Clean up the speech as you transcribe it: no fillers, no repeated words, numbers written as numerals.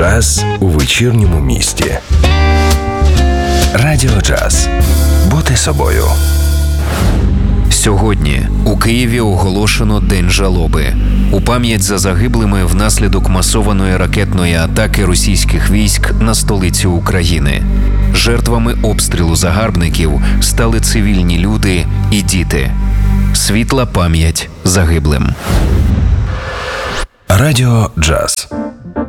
Джаз у вечірньому місті. Радіо Джаз. Бути собою. Сьогодні у Києві оголошено День жалоби. У пам'ять за загиблими внаслідок масованої ракетної атаки російських військ на столицю України. Жертвами обстрілу загарбників стали цивільні люди і діти. Світла пам'ять загиблим. Радіо Джаз.